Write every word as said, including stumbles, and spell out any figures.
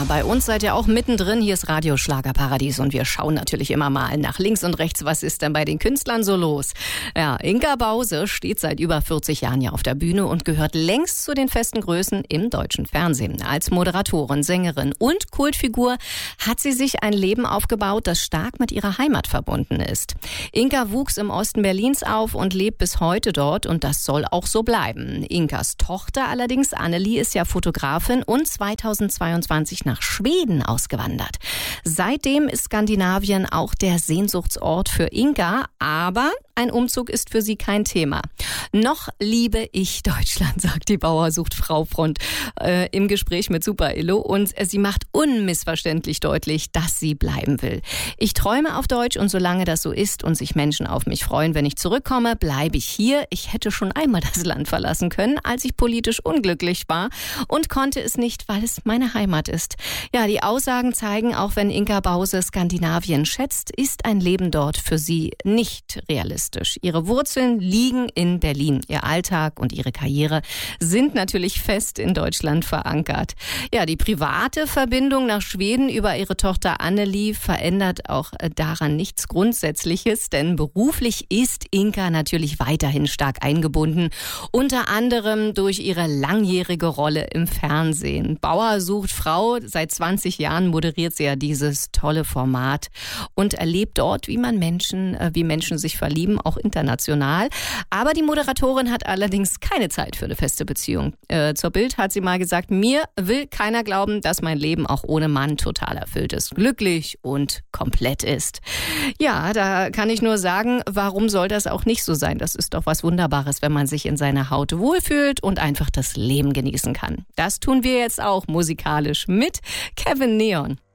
Bei uns seid ihr auch mittendrin. Hier ist Radio Schlagerparadies und wir schauen natürlich immer mal nach links und rechts. Was ist denn bei den Künstlern so los? Ja, Inka Bause steht seit über vierzig Jahren ja auf der Bühne und gehört längst zu den festen Größen im deutschen Fernsehen. Als Moderatorin, Sängerin und Kultfigur hat sie sich ein Leben aufgebaut, das stark mit ihrer Heimat verbunden ist. Inka wuchs im Osten Berlins auf und lebt bis heute dort und das soll auch so bleiben. Inkas Tochter allerdings, Annelie, ist ja Fotografin und zweitausendzweiundzwanzig nach Schweden ausgewandert. Seitdem ist Skandinavien auch der Sehnsuchtsort für Inka, aber ein Umzug ist für sie kein Thema. Noch liebe ich Deutschland, sagt die Bauer-sucht-Frau-Front äh, im Gespräch mit Super Illo. Und sie macht unmissverständlich deutlich, dass sie bleiben will. Ich träume auf Deutsch und solange das so ist und sich Menschen auf mich freuen, wenn ich zurückkomme, bleibe ich hier. Ich hätte schon einmal das Land verlassen können, als ich politisch unglücklich war und konnte es nicht, weil es meine Heimat ist. Ja, die Aussagen zeigen, auch wenn Inka Bause Skandinavien schätzt, ist ein Leben dort für sie nicht realistisch. Ihre Wurzeln liegen in Berlin. Ihr Alltag und ihre Karriere sind natürlich fest in Deutschland verankert. Ja, die private Verbindung nach Schweden über ihre Tochter Annelie verändert auch daran nichts Grundsätzliches, denn beruflich ist Inka natürlich weiterhin stark eingebunden, unter anderem durch ihre langjährige Rolle im Fernsehen. Bauer sucht Frau, seit zwanzig Jahren moderiert sie ja dieses tolle Format und erlebt dort, wie man Menschen, wie Menschen sich verlieben, auch international. Aber die Moderatorin hat allerdings keine Zeit für eine feste Beziehung. Äh, zur Bild hat sie mal gesagt, mir will keiner glauben, dass mein Leben auch ohne Mann total erfüllt ist, glücklich und komplett ist. Ja, da kann ich nur sagen, warum soll das auch nicht so sein? Das ist doch was Wunderbares, wenn man sich in seiner Haut wohlfühlt und einfach das Leben genießen kann. Das tun wir jetzt auch musikalisch mit Kevin Neon.